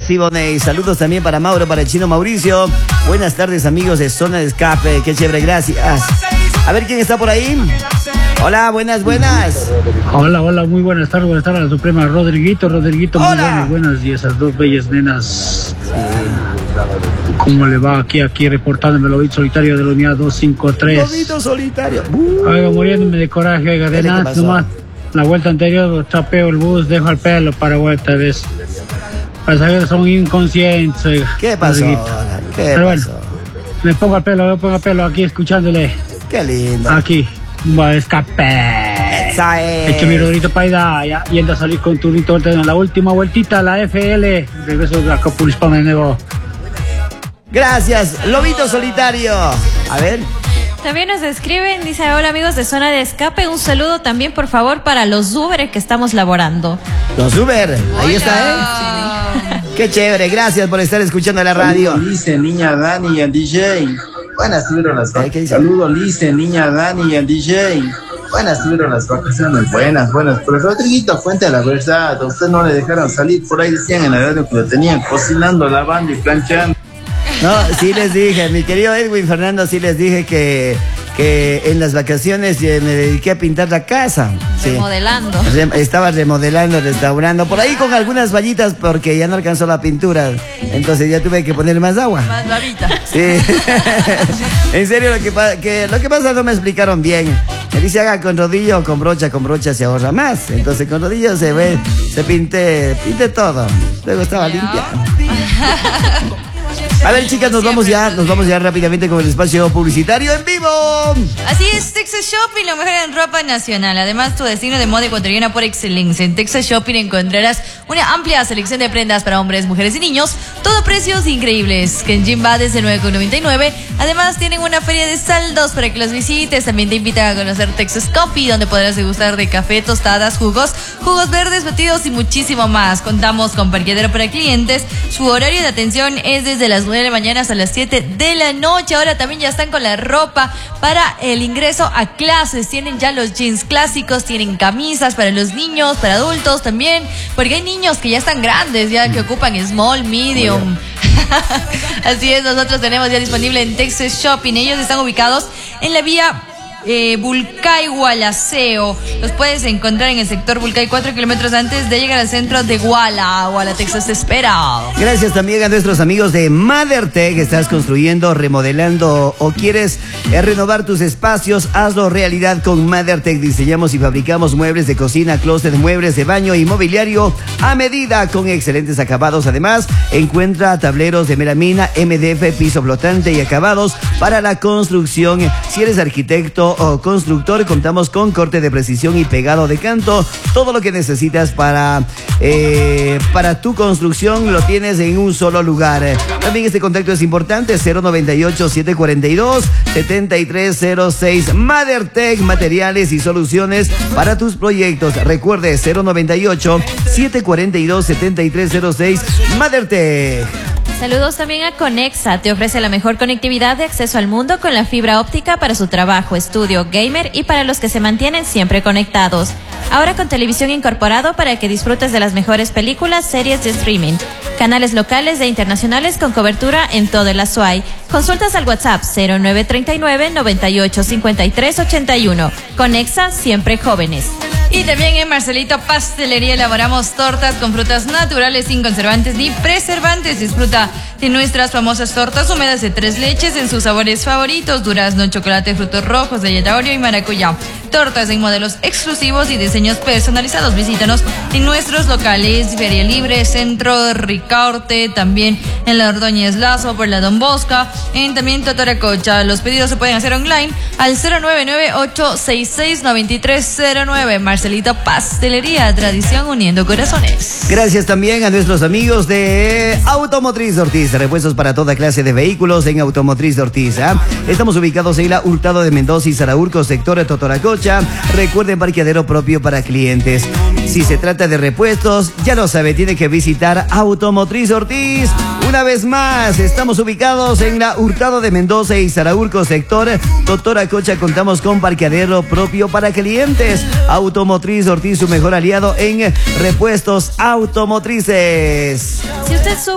Siboney. Saludos también para Mauro, para el chino Mauricio. Buenas tardes, amigos de Zona de Escape. Qué chévere, gracias. A ver quién está por ahí. Hola, buenas. Hola, muy buenas tardes a la Suprema. Rodriguito, hola. Muy buenas y esas dos bellas nenas. ¿Cómo le va aquí reportándome el Lobito Solitario de la unidad 253? Lobito Solitario. Oiga, muriéndome de coraje, oiga, de nada, nomás. La vuelta anterior chapeo el bus, dejo el pelo para vuelta, ¿ves? Para saber que son inconscientes, oiga. ¿Qué pasó? Pero bueno, me pongo el pelo aquí escuchándole. Qué lindo. Aquí, va a escape. Esa es. Hecho mi Rodrito Paida, ya yendo a salir con Turnito en la última vueltita, la FL. Regreso de la Copulispán de nuevo. Gracias, Lobito Solitario. A ver. También nos escriben, dice: hola amigos de Zona de Escape, un saludo también por favor para los Uber que estamos laborando. Los Uber, ahí está, Qué chévere, gracias por estar escuchando la radio. Saludos, Lice, niña Dani y el DJ. Buenas estuvieron las vacaciones. Saludos, Lice, niña Dani y el DJ. Buenas estuvieron las vacaciones, buenas. Pero Rodriguito, cuente la verdad, a usted no le dejaron salir, por ahí decían en la radio que lo tenían cocinando, lavando y planchando. No, sí les dije, mi querido Edwin Fernando, sí les dije que en las vacaciones me dediqué a pintar la casa. Sí. Remodelando. Estaba remodelando, restaurando, por ahí con algunas vallitas porque ya no alcanzó la pintura. Entonces ya tuve que poner más agua. Más babita. Sí. En serio, lo que pasa no me explicaron bien. Me dice, haga con rodillo o con brocha se ahorra más. Entonces con rodillo se pinte todo. Luego estaba limpia. A ver, chicas, nos vamos ya rápidamente con el espacio publicitario en vivo. Así es, Texas Shopping, lo mejor en ropa nacional. Además, tu destino de moda ecuatoriana por excelencia. En Texas Shopping encontrarás una amplia selección de prendas para hombres, mujeres y niños. Todo precios increíbles. Kenjin va desde 9,99. Además, tienen una feria de saldos para que los visites. También te invitan a conocer Texas Coffee, donde podrás degustar de café, tostadas, jugos verdes, batidos y muchísimo más. Contamos con parqueadero para clientes. Su horario de atención es desde las 9 de la mañana hasta las 7 de la noche. Ahora también ya están con la ropa para el ingreso a clases. Tienen ya los jeans clásicos, tienen camisas para los niños, para adultos también, porque hay niños que ya están grandes, ya que ocupan small, medium. Así es, nosotros tenemos ya disponible en Texas Shopping. Ellos están ubicados en la vía Bulcay-Gualaceo. Los puedes encontrar en el sector Bulcay, 4 kilómetros antes de llegar al centro de Guala, Texas te espera. Gracias también a nuestros amigos de MotherTech. Estás construyendo, remodelando o quieres renovar tus espacios, hazlo realidad con MotherTech. Diseñamos y fabricamos muebles de cocina, closet, muebles de baño y mobiliario a medida con excelentes acabados. Además, encuentra tableros de melamina, MDF, piso flotante y acabados para la construcción. Si eres arquitecto o constructor, contamos con corte de precisión y pegado de canto. Todo lo que necesitas para tu construcción lo tienes en un solo lugar. También este contacto es importante: 098-742-7306. MotherTech, materiales y soluciones para tus proyectos. Recuerde, 098-742-7306. MotherTech. Saludos también a Conexa, te ofrece la mejor conectividad de acceso al mundo con la fibra óptica para su trabajo, estudio, gamer y para los que se mantienen siempre conectados. Ahora con televisión incorporado para que disfrutes de las mejores películas, series de streaming, canales locales e internacionales con cobertura en todo el Azuay. Consultas al WhatsApp 0939-985381. Conexa, siempre jóvenes. Y también en Marcelito Pastelería elaboramos tortas con frutas naturales sin conservantes ni preservantes. Disfruta de nuestras famosas tortas húmedas de 3 leches en sus sabores favoritos: durazno, chocolate, frutos rojos, galleta Oreo y maracuyá. Tortas en modelos exclusivos y diseños personalizados. Visítanos en nuestros locales: Feria Libre, Centro Ricaurte, también en la Ordóñez Lazo, por la Don Bosca, en también Totoracocha. Los pedidos se pueden hacer online al 099-866-9309. Marcelito Pastelería, tradición uniendo corazones. Gracias también a nuestros amigos de Automotriz Ortiz. Repuestos para toda clase de vehículos en Automotriz Ortiz. Estamos ubicados en la Hurtado de Mendoza y Saraurco, sector de Totoracocha. Recuerden, parqueadero propio para clientes. Si se trata de repuestos, ya lo sabe, tiene que visitar Automotriz Ortiz. Una vez más, estamos ubicados en la Hurtado de Mendoza y Saraurco, sector Totoracocha. Contamos con parqueadero propio para clientes. Automotriz Ortiz, su mejor aliado en repuestos automotrices. Si usted sufre